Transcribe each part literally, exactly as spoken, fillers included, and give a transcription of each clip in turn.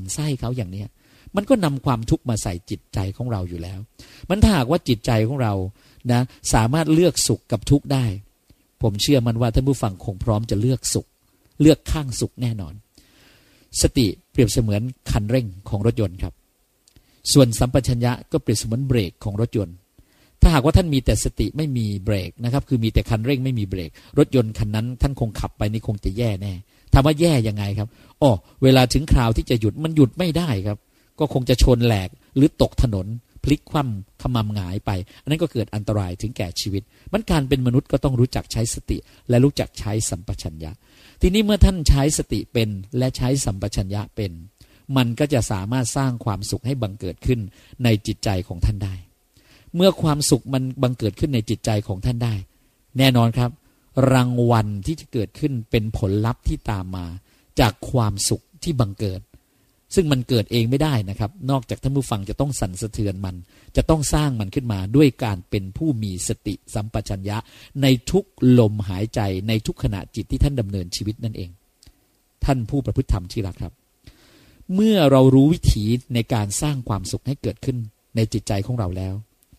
ไส้เขาอย่างเนี้ยมันก็นำความทุกข์มาใส่จิตใจของเราอยู่แล้วมันถ้าหากว่าจิตใจของเรานะสามารถเลือกสุขกับทุกข์ได้ผมเชื่อมันว่าท่านผู้ฟังคงพร้อมจะเลือกสุขเลือกข้างสุขแน่นอนสติเปรียบเสมือนคันเร่งของรถยนต์ครับส่วนสัมปชัญญะก็เปรียบเสมือนเบรกของรถยนต์ถ้าหากว่าท่านมีแต่สติไม่มีเบรกนะครับคือมีแต่คันเร่งไม่มีเบรกรถยนต์คันนั้นท่านคงขับไปนี่คงจะแย่แน่ถามว่าแย่ยังไงครับอ๋อเวลาถึงคราวที่จะหยุดมันหยุดไม่ได้ครับก็คงจะชนแหลกหรือตกถนนพลิกคว่ำขมำหงายไปอันนั้นก็เกิดอันตรายถึงแก่ชีวิตมันการเป็นมนุษย์ก็ต้องรู้จักใช้สติและรู้จักใช้สัมปชัญญะทีนี้เมื่อท่านใช้สติเป็นและใช้สัมปชัญญะเป็นมันก็จะสามารถสร้างความสุขให้บังเกิดขึ้นในจิตใจของท่านได้เมื่อความสุขมันบังเกิดขึ้นในจิตใจของท่านได้แน่นอนครับรางวัลที่จะเกิดขึ้นเป็นผลลัพธ์ที่ตามมาจากความสุขที่บังเกิดซึ่งมันเกิดเองไม่ได้นะครับนอกจากท่านผู้ฟังจะต้องสั่นสะเทือนมันจะต้องสร้างมันขึ้นมาด้วยการเป็นผู้มีสติสัมปชัญญะในทุกลมหายใจในทุกขณะจิตที่ท่านดำเนินชีวิตนั่นเองท่านผู้ประพฤติธรรมที่รักครับเมื่อเรารู้วิธีในการสร้างความสุขให้เกิดขึ้นในจิตใจของเราแล้ว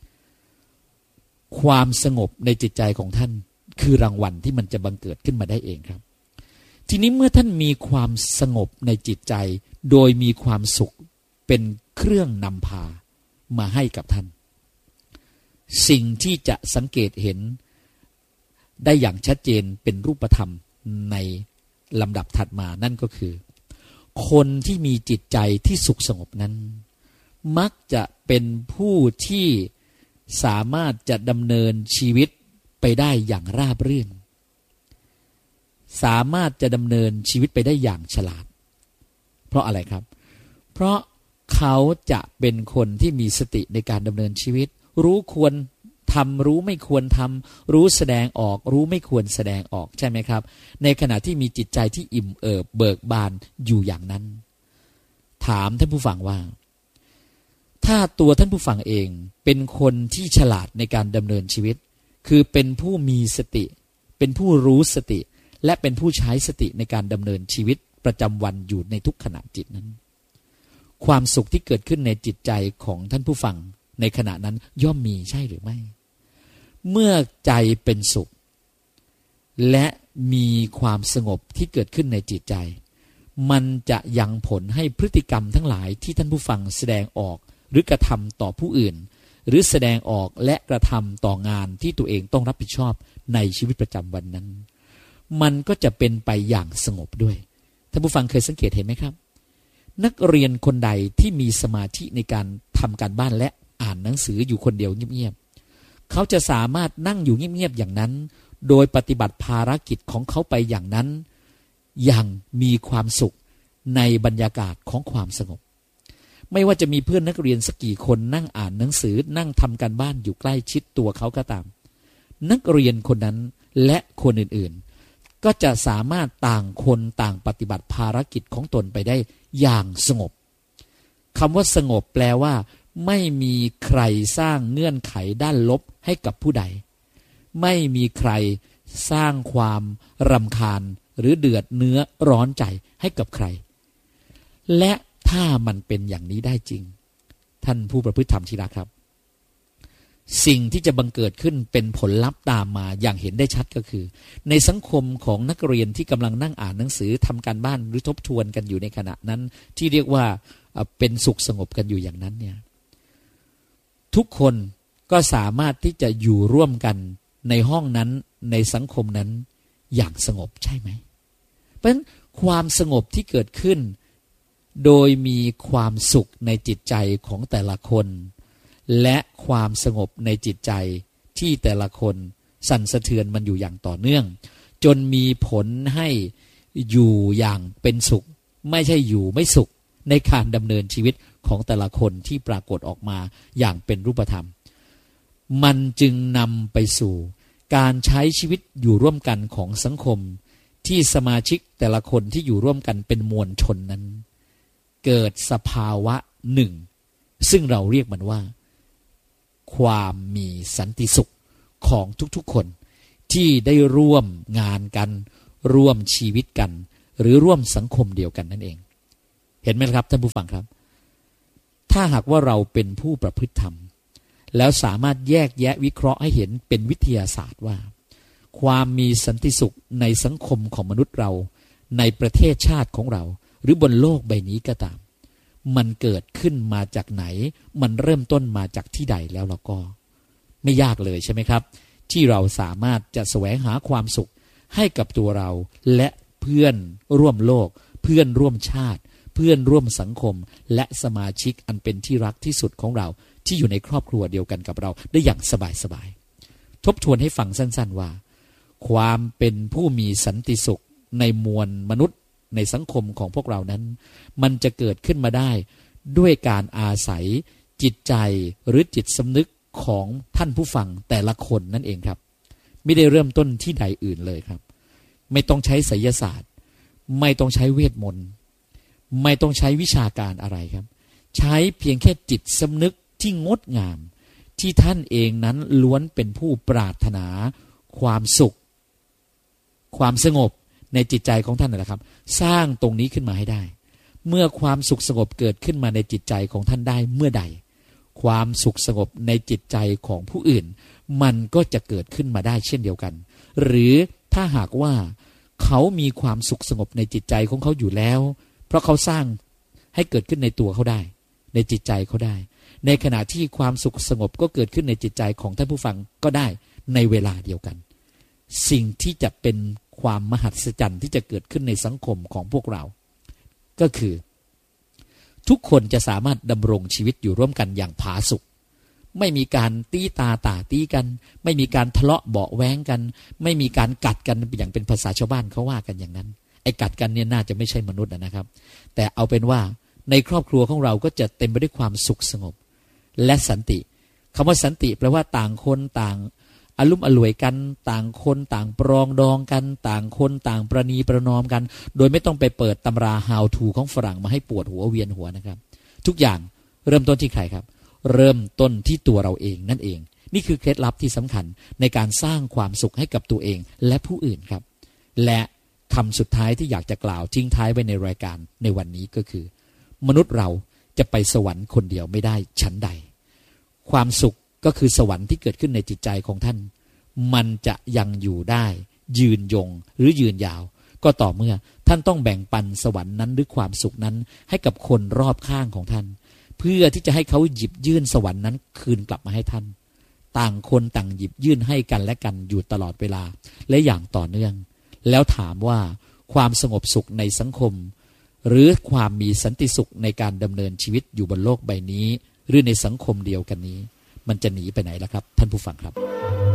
ความสงบในจิตใจของท่านคือรางวัลที่มันจะบังเกิดขึ้นมาได้เองครับทีนี้เมื่อท่านมีความสงบในจิตใจโดยมีความสุขเป็นเครื่องนำพามาให้กับท่านสิ่งที่จะสังเกตเห็นได้อย่างชัดเจนเป็นรูปธรรมในลำดับถัดมานั่นก็คือคนที่มีจิตใจที่สุขสงบนั้นมักจะเป็นผู้ที่สามารถจะดำเนินชีวิตไปได้อย่างราบรื่นสามารถจะดำเนินชีวิตไปได้อย่างฉลาดเพราะอะไรครับเพราะเขาจะเป็นคนที่มีสติในการดำเนินชีวิตรู้ควรทำรู้ไม่ควรทำรู้แสดงออกรู้ไม่ควรแสดงออกใช่ไหมครับในขณะที่มีจิตใจที่อิ่มเอิบเบิกบานอยู่อย่างนั้นถามท่านผู้ฟังว่าถ้าตัวท่านผู้ฟังเองเป็นคนที่ฉลาดในการดำเนินชีวิตคือเป็นผู้มีสติเป็นผู้รู้สติและเป็นผู้ใช้สติในการดำเนินชีวิตประจำวันอยู่ในทุกขณะจิตนั้นความสุขที่เกิดขึ้นในจิตใจของท่านผู้ฟังในขณะนั้นย่อมมีใช่หรือไม่เมื่อใจเป็นสุขและมีความสงบที่เกิดขึ้นในจิตใจมันจะยังผลให้พฤติกรรมทั้งหลายที่ท่านผู้ฟังแสดงออกหรือกระทำต่อผู้อื่นหรือแสดงออกและกระทำต่องานที่ตัวเองต้องรับผิดชอบในชีวิตประจำวันนั้นมันก็จะเป็นไปอย่างสงบด้วยท่านผู้ฟังเคยสังเกตเห็นไหมครับนักเรียนคนใดที่มีสมาธิในการทำการบ้านและอ่านหนังสืออยู่คนเดียวเงียบๆเขาจะสามารถนั่งอยู่เงียบๆอย่างนั้นโดยปฏิบัติภารกิจของเขาไปอย่างนั้นอย่างมีความสุขในบรรยากาศของความสงบไม่ว่าจะมีเพื่อนนักเรียนสักกี่คนนั่งอ่านหนังสือนั่งทำการบ้านอยู่ใกล้ชิดตัวเขาก็ตามนักเรียนคนนั้นและคนอื่นๆก็จะสามารถต่างคนต่างปฏิบัติภารกิจของตนไปได้อย่างสงบคำว่าสงบแปลว่าไม่มีใครสร้างเงื่อนไขด้านลบให้กับผู้ใดไม่มีใครสร้างความรำคาญหรือเดือดเนื้อร้อนใจให้กับใครและถ้ามันเป็นอย่างนี้ได้จริงท่านผู้ประพฤติธรรมที่รักครับสิ่งที่จะบังเกิดขึ้นเป็นผลลัพธ์ตามมาอย่างเห็นได้ชัดก็คือในสังคมของนักเรียนที่กำลังนั่งอ่านหนังสือทำการบ้านหรือทบทวนกันอยู่ในขณะนั้นที่เรียกว่าเป็นสุขสงบกันอยู่อย่างนั้นเนี่ยทุกคนก็สามารถที่จะอยู่ร่วมกันในห้องนั้นในสังคมนั้นอย่างสงบใช่ไหมเพราะฉะนั้นความสงบที่เกิดขึ้นโดยมีความสุขในจิตใจของแต่ละคนและความสงบในจิตใจที่แต่ละคนสั่นสะเทือนมันอยู่อย่างต่อเนื่องจนมีผลให้อยู่อย่างเป็นสุขไม่ใช่อยู่ไม่สุขในการดำเนินชีวิตของแต่ละคนที่ปรากฏออกมาอย่างเป็นรูปธรรมมันจึงนำไปสู่การใช้ชีวิตอยู่ร่วมกันของสังคมที่สมาชิกแต่ละคนที่อยู่ร่วมกันเป็นมวลชนนั้นเกิดสภาวะหนึ่งซึ่งเราเรียกมันว่าความมีสันติสุขของทุกๆคนที่ได้ร่วมงานกันร่วมชีวิตกันหรือร่วมสังคมเดียวกันนั่นเองเห็นไหมครับท่านผู้ฟังครับถ้าหากว่าเราเป็นผู้ประพฤติธรรมแล้วสามารถแยกแยะวิเคราะห์ให้เห็นเป็นวิทยาศาสตร์ว่าความมีสันติสุขในสังคมของมนุษย์เราในประเทศชาติของเราหรือบนโลกใบนี้ก็ตามมันเกิดขึ้นมาจากไหนมันเริ่มต้นมาจากที่ใดแล้วเราก็ไม่ยากเลยใช่ไหมครับที่เราสามารถจะแสวงหาความสุขให้กับตัวเราและเพื่อนร่วมโลกเพื่อนร่วมชาติเพื่อนร่วมสังคมและสมาชิกอันเป็นที่รักที่สุดของเราที่อยู่ในครอบครัวเดียวกันกับเราได้อย่างสบายๆทบทวนให้ฟังสั้นๆว่าความเป็นผู้มีสันติสุขในมวลมนุษย์ในสังคมของพวกเรานั้นมันจะเกิดขึ้นมาได้ด้วยการอาศัยจิตใจหรือจิตสำนึกของท่านผู้ฟังแต่ละคนนั่นเองครับไม่ได้เริ่มต้นที่ใดอื่นเลยครับไม่ต้องใช้ไสยศาสตร์ไม่ต้องใช้เวทมนต์ไม่ต้องใช้วิชาการอะไรครับใช้เพียงแค่จิตสำนึกที่งดงามที่ท่านเองนั้นล้วนเป็นผู้ปรารถนาความสุขความสงบในจิตใจของท่านนั่นแหละครับสร้างตรงนี้ขึ้นมาให้ได้เมื่อความสุขสงบเกิดขึ้นมาในจิตใจของท่านได้เมื่อใดความสุขสงบในจิตใจของผู้อื่นมันก็จะเกิดขึ้นมาได้เช่นเดียวกันหรือถ้าหากว่าเขามีความสุขสงบในจิตใจของเขาอยู่แล้วเพราะเขาสร้างให้เกิดขึ้นในตัวเขาได้ในจิตใจเขาได้ในขณะที่ความสุขสงบก็เกิดขึ้นในจิตใจของท่านผู้ฟังก็ได้ในเวลาเดียวกันสิ่งที่จะเป็นความมหัศจรรย์ที่จะเกิดขึ้นในสังคมของพวกเราก็คือทุกคนจะสามารถดำรงชีวิตอยู่ร่วมกันอย่างผาสุกไม่มีการตีตาต่าตีกันไม่มีการทะเลาะเบาะแว้งกันไม่มีการกัดกันอย่างเป็นภาษาชาวบ้านเขาว่ากันอย่างนั้นไอ้กัดกันเนี่ยน่าจะไม่ใช่มนุษย์นะครับแต่เอาเป็นว่าในครอบครัวของเราก็จะเต็มไปด้วยความสุขสงบและสันติคำว่าสันติแปลว่าต่างคนต่างอลุ่มอล่วยกันต่างคนต่างปรองดองกันต่างคนต่างประนีประนอมกันโดยไม่ต้องไปเปิดตำรา how to ของฝรั่งมาให้ปวดหัวเวียนหัวนะครับทุกอย่างเริ่มต้นที่ใครครับเริ่มต้นที่ตัวเราเองนั่นเองนี่คือเคล็ดลับที่สำคัญในการสร้างความสุขให้กับตัวเองและผู้อื่นครับและคำสุดท้ายที่อยากจะกล่าวทิ้งท้ายไว้ในรายการในวันนี้ก็คือมนุษย์เราจะไปสวรรค์คนเดียวไม่ได้ชั้นใดความสุขก็คือสวรรค์ที่เกิดขึ้นในจิตใจของท่านมันจะยังอยู่ได้ยืนยงหรือยืนยาวก็ต่อเมื่อท่านต้องแบ่งปันสวรรค์นั้นหรือความสุขนั้นให้กับคนรอบข้างของท่านเพื่อที่จะให้เขาหยิบยื่นสวรรค์นั้นคืนกลับมาให้ท่านต่างคนต่างหยิบยื่นให้กันและกันอยู่ตลอดเวลาและอย่างต่อเนื่องแล้วถามว่าความสงบสุขในสังคมหรือความมีสันติสุขในการดำเนินชีวิตอยู่บนโลกใบนี้หรือในสังคมเดียวกันนี้มันจะหนีไปไหนล่ะครับท่านผู้ฟังครับ